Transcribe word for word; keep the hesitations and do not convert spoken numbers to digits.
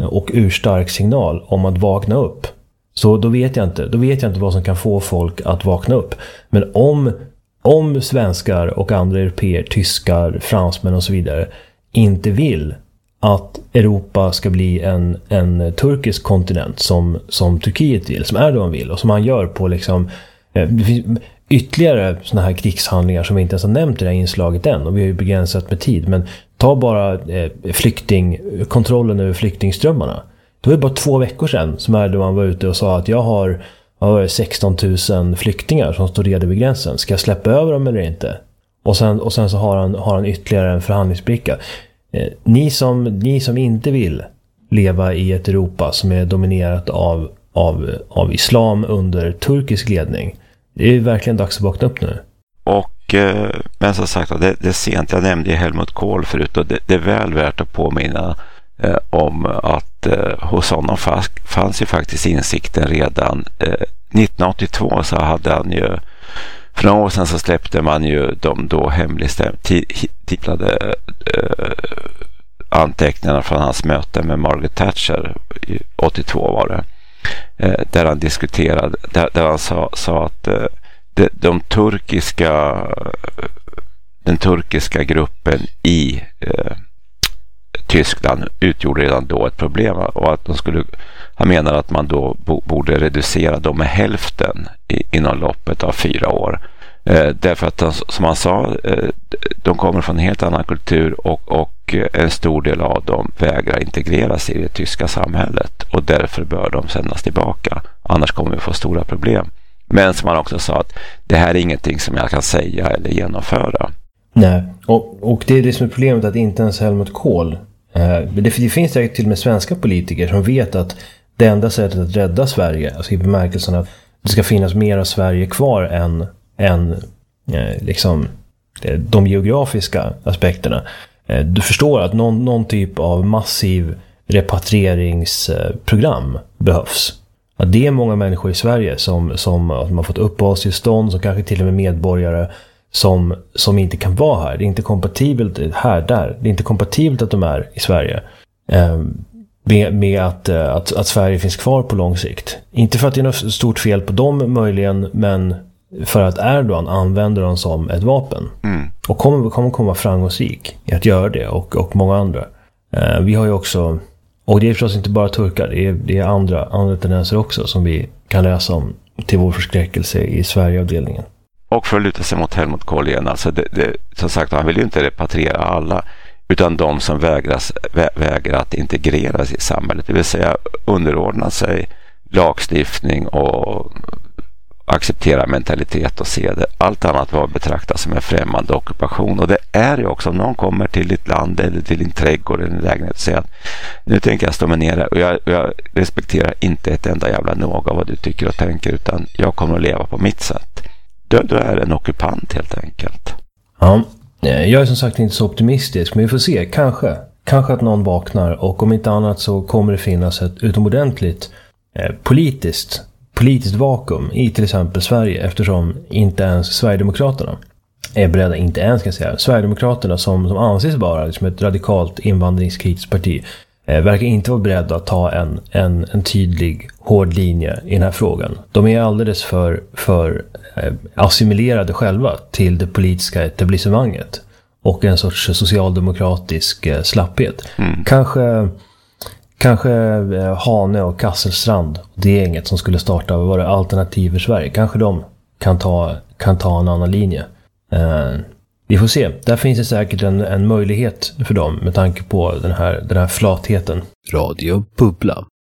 och urstark signal om att vakna upp. Så då vet jag inte, då vet jag inte vad som kan få folk att vakna upp. Men om, om svenskar och andra europeer, tyskar, fransmän och så vidare inte vill att Europa ska bli en, en turkisk kontinent som, som Turkiet vill, som Erdogan vill och som han gör på liksom, det finns ytterligare såna här krigshandlingar som vi inte ens har nämnt i det här inslaget än, och vi har ju begränsat med tid, men ta bara eh, flykting, kontrollen över flyktingströmmarna. Det var bara två veckor sedan som Erdogan var ute och sa att jag har, jag har sexton tusen flyktingar som står redo vid gränsen. Ska jag släppa över dem eller inte? Och sen, och sen så har han, har han ytterligare en förhandlingsbricka. Eh, ni, som, ni som inte vill leva i ett Europa som är dominerat av, av, av islam under turkisk ledning, det är verkligen dags att vakna upp nu. Och, eh, men som sagt, det, det är sent. Jag nämnde ju Helmut Kohl förut, och det, det är väl värt att påminna eh, om att eh, hos honom fanns, fanns ju faktiskt insikten redan. Eh, nittonhundraåttiotvå så hade han ju, för några år sedan så släppte man ju de då hemligstämplade eh, anteckningarna från hans möte med Margaret Thatcher, i åttiotvå var det. Eh, där han diskuterade, där, där han sa, sa att eh, de, de turkiska den turkiska gruppen i eh, Tyskland utgjorde redan då ett problem, och att de skulle, han menar att man då bo, borde reducera dem med hälften i, inom loppet av fyra år. Eh, därför att de, som han sa, eh, de kommer från en helt annan kultur, och, och en stor del av dem vägrar integreras i det tyska samhället, och därför bör de sändas tillbaka. Annars kommer vi få stora problem. Men som han också sa, att det här är ingenting som jag kan säga eller genomföra. Nej, och, och det är det som är problemet, att inte ens Helmut Kohl, eh, det, det finns säkert till och med svenska politiker som vet att det enda sättet att rädda Sverige, alltså i bemärkelsen att det ska finnas mer av Sverige kvar än, än eh, liksom de geografiska aspekterna. Eh, du förstår att någon, någon typ av massiv repatrieringsprogram behövs. Att det är många människor i Sverige som, som att man har fått uppehållstillstånd, som kanske till och med medborgare som, som inte kan vara här. Det är inte kompatibelt här, där. Det är inte kompatibelt att de är i Sverige. Eh, med med att, att, att Sverige finns kvar på lång sikt. Inte för att det är något stort fel på dem möjligen, men för att Erdogan använder dem som ett vapen. Mm. Och kommer, kommer komma framgångsrik i att göra det, och, och många andra. Eh, vi har ju också, och det är förstås inte bara turkar, det är, det är andra, andra tendenser också som vi kan läsa om till vår förskräckelse i Sverigeavdelningen. Och för att luta sig mot Helmut Kohl igen, alltså det, det, som sagt, han vill ju inte repatriera alla, utan de som vägras, vä, vägrar att integreras i samhället, det vill säga underordna sig lagstiftning och acceptera mentalitet och se det. Allt annat var betraktat som en främmande ockupation, och det är ju också, om någon kommer till ditt land eller till din trädgård eller din lägenhet och säger att nu tänker jag stå med nere, och jag, och jag respekterar inte ett enda jävla något av vad du tycker och tänker, utan jag kommer att leva på mitt sätt. Då, då är det en ockupant helt enkelt. Ja, jag är som sagt inte så optimistisk, men vi får se, kanske kanske att någon vaknar, och om inte annat så kommer det finnas ett utomordentligt eh, politiskt politiskt vakuum i till exempel Sverige, eftersom inte ens Sverigedemokraterna är beredda, inte ens ska jag säga, Sverigedemokraterna som, som anses vara liksom ett radikalt invandringskritiskt parti, eh, verkar inte vara beredda att ta en, en, en tydlig, hård linje i den här frågan. De är alldeles för, för eh, assimilerade själva till det politiska etablissemanget och en sorts socialdemokratisk eh, slapphet. Mm. Kanske Kanske eh, Hane och Kasselstrand, det är inget som skulle starta vad var det, Alternativ för Sverige. Kanske de kan ta, kan ta en annan linje. Eh, vi får se. Där finns det säkert en, en möjlighet för dem med tanke på den här, den här flatheten. Radio Bubbla.